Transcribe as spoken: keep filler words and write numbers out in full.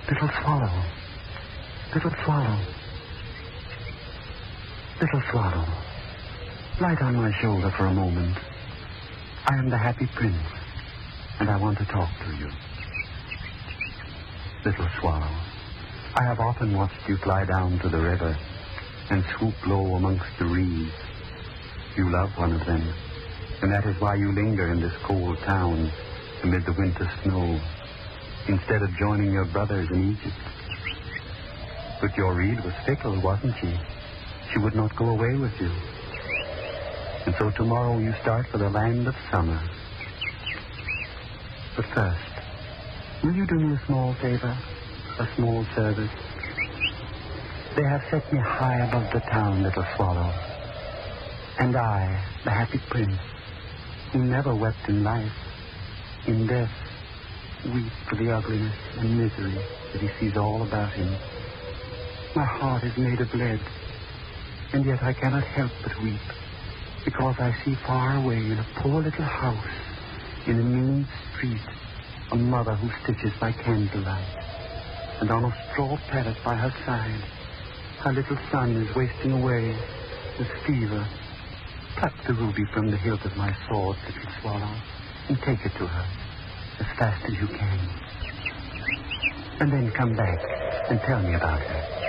Little swallow. Little swallow. Little swallow. Light on my shoulder for a moment. I am the happy prince, and I want to talk to you. Little swallow, I have often watched you fly down to the river and swoop low amongst the reeds. You love one of them, and that is why you linger in this cold town amid the winter snow, instead of joining your brothers in Egypt. But your reed was fickle, wasn't she? She would not go away with you. And so tomorrow you start for the land of summer. But first, will you do me a small favor, a small service? They have set me high above the town, little swallow. And I, the happy prince, who never wept in life, in death, weep for the ugliness and misery that he sees all about him. My heart is made of lead, and yet I cannot help but weep, because I see far away in a poor little house, in a mean street, a mother who stitches by candlelight, and on a straw pallet by her side, her little son is wasting away with fever. Pluck the ruby from the hilt of my sword, little swallow, and take it to her as fast as you can. And then come back and tell me about her.